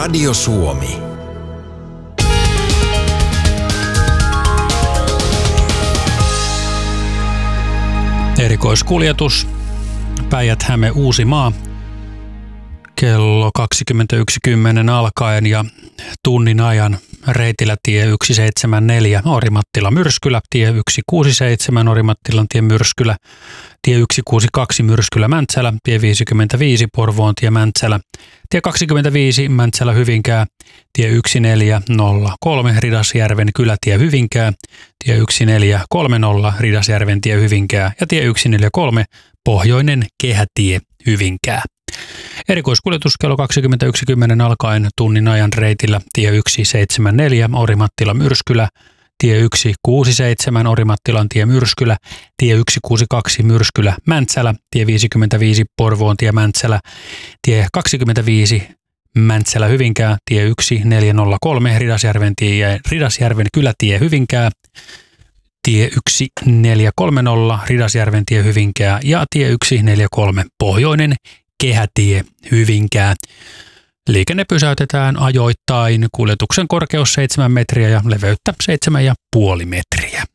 Radio Suomi. Erikoiskuljetus Päijät-Häme Uusimaa kello 21.10 alkaen ja tunnin ajan reitillä tie 174 Orimattila Myrskylä, tie 167 Orimattilan tie Myrskylä, tie 162 Myrskylä Mäntsälä, tie 55 Porvoon tie Mäntsälä, tie 25 Mäntsälä Hyvinkää, tie 1403 Ridasjärven kylätie Hyvinkää, tie 1430 Ridasjärven tie Hyvinkää ja tie 143 Pohjoinen kehätie Hyvinkää. Erikoiskuljetus kello 21.10 alkaen tunnin ajan reitillä tie 174 Orimattila Myrskylä, tie 167 Orimattilan tie Myrskylä, tie 162 Myrskylä Mäntsälä, tie 55 Porvoon tie Mäntsälä, tie 25 Mäntsälä Hyvinkää, tie 1403 Ridasjärven kylätie Hyvinkää, tie 1430 Ridasjärven tie Hyvinkää ja tie 143 Pohjoinen kehätie Hyvinkää. Liikenne pysäytetään ajoittain, kuljetuksen korkeus 7 metriä ja leveyttä 7,5 metriä.